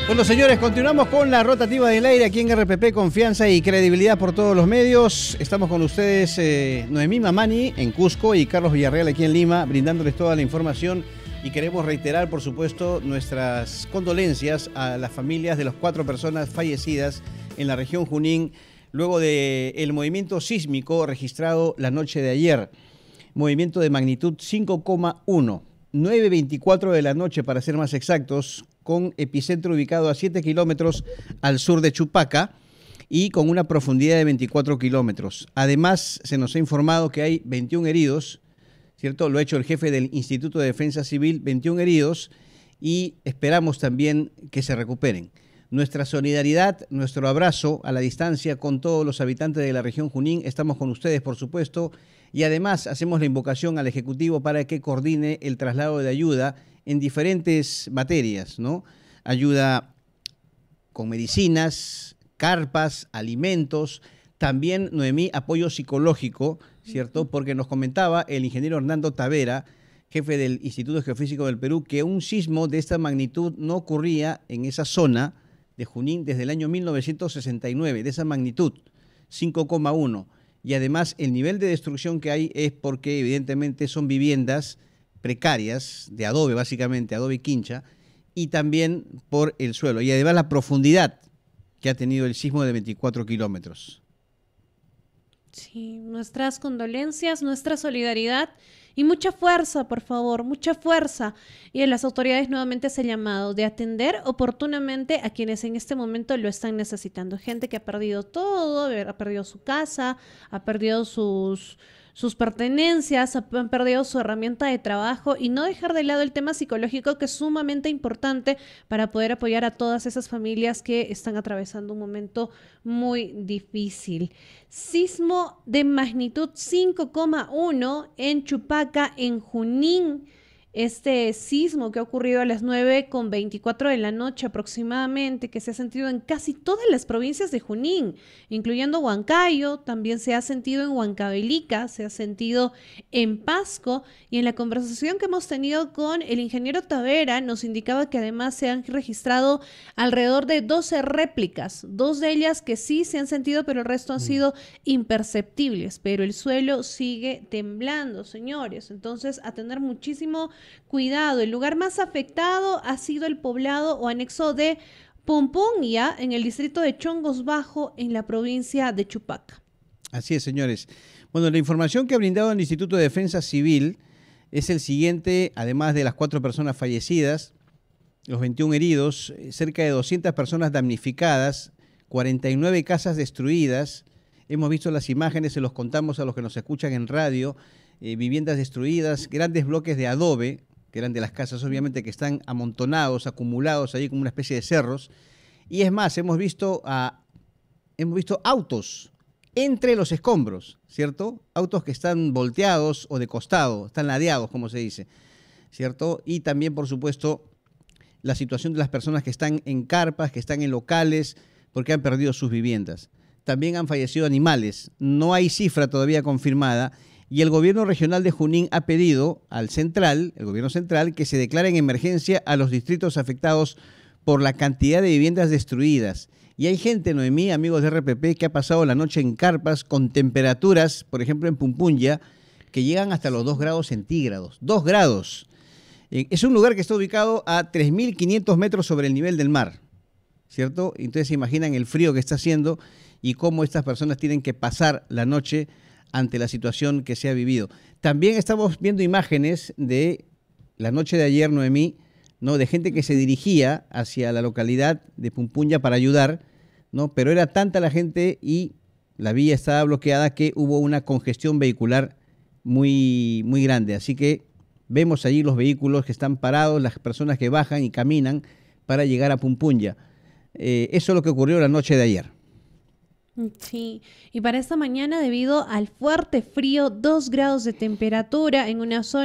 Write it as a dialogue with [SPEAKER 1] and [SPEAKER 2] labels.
[SPEAKER 1] Bueno, señores, continuamos con la rotativa del aire aquí en RPP, confianza y credibilidad por todos los medios. Estamos con ustedes, Noemí Mamani en Cusco y Carlos Villarreal aquí en Lima, brindándoles toda la información. Y queremos reiterar, por supuesto, nuestras condolencias a las familias de las 4 personas fallecidas en la región Junín, luego del movimiento sísmico registrado la noche de ayer. Movimiento de magnitud 5,1, 9:24 de la noche para ser más exactos, con epicentro ubicado a 7 kilómetros al sur de Chupaca y con una profundidad de 24 kilómetros. Además, se nos ha informado que hay 21 heridos, ¿cierto? Lo ha hecho el jefe del Instituto de Defensa Civil, 21 heridos, y esperamos también que se recuperen. Nuestra solidaridad, nuestro abrazo a la distancia con todos los habitantes de la región Junín. Estamos con ustedes, por supuesto, y además hacemos la invocación al Ejecutivo para que coordine el traslado de ayuda en diferentes materias, ¿no? Ayuda con medicinas, carpas, alimentos, también, Noemí, apoyo psicológico, ¿cierto? Porque nos comentaba el ingeniero Hernando Tavera, jefe del Instituto Geofísico del Perú, que un sismo de esta magnitud no ocurría en esa zona de Junín desde el año 1969, de esa magnitud, 5,1. Y además el nivel de destrucción que hay es porque evidentemente son viviendas precarias, de adobe básicamente, adobe quincha, y también por el suelo. Y además la profundidad que ha tenido el sismo de 24 kilómetros.
[SPEAKER 2] Sí, nuestras condolencias, nuestra solidaridad y mucha fuerza, por favor, mucha fuerza. Y a las autoridades nuevamente ese llamado de atender oportunamente a quienes en este momento lo están necesitando. Gente que ha perdido todo, ha perdido su casa, ha perdido sus pertenencias, han perdido su herramienta de trabajo, y no dejar de lado el tema psicológico, que es sumamente importante para poder apoyar a todas esas familias que están atravesando un momento muy difícil. Sismo de magnitud 5,1 en Chupaca, en Junín. Este sismo que ha ocurrido a las 9:24 de la noche aproximadamente, que se ha sentido en casi todas las provincias de Junín, incluyendo Huancayo, también se ha sentido en Huancavelica, se ha sentido en Pasco, y en la conversación que hemos tenido con el ingeniero Tavera nos indicaba que además se han registrado alrededor de 12 réplicas, 2 de ellas que sí se han sentido, pero el resto han sido imperceptibles, pero el suelo sigue temblando, señores. Entonces, a tener muchísimo cuidado. El lugar más afectado ha sido el poblado o anexo de Pumpunya, en el distrito de Chongos Bajo, en la provincia de Chupaca.
[SPEAKER 1] Así es, señores. Bueno, la información que ha brindado el Instituto de Defensa Civil es el siguiente: además de las 4 personas fallecidas, los 21 heridos, cerca de 200 personas damnificadas, 49 casas destruidas. Hemos visto las imágenes, se los contamos a los que nos escuchan en radio. Viviendas destruidas, grandes bloques de adobe, que eran de las casas, obviamente, que están amontonados, acumulados ahí como una especie de cerros. Y es más, hemos visto autos entre los escombros, ¿cierto? Autos que están volteados o de costado, están ladeados, como se dice, ¿cierto? Y también, por supuesto, la situación de las personas que están en carpas, que están en locales, porque han perdido sus viviendas. También han fallecido animales. No hay cifra todavía confirmada. Y el gobierno regional de Junín ha pedido al central, el gobierno central, que se declare en emergencia a los distritos afectados por la cantidad de viviendas destruidas. Y hay gente, Noemí, amigos de RPP, que ha pasado la noche en carpas con temperaturas, por ejemplo en Pumpunya, que llegan hasta los 2 grados centígrados. 2 grados. Es un lugar que está ubicado a 3.500 metros sobre el nivel del mar, ¿cierto? Entonces se imaginan el frío que está haciendo y cómo estas personas tienen que pasar la noche ante la situación que se ha vivido. También estamos viendo imágenes de la noche de ayer, Noemí, ¿no? De gente que se dirigía hacia la localidad de Pumpunya para ayudar, ¿no? Pero era tanta la gente y la vía estaba bloqueada que hubo una congestión vehicular muy, muy grande. Así que vemos allí los vehículos que están parados, las personas que bajan y caminan para llegar a Pumpunya. Eso es lo que ocurrió la noche de ayer.
[SPEAKER 2] Sí, y para esta mañana, debido al fuerte frío, 2 grados de temperatura en una zona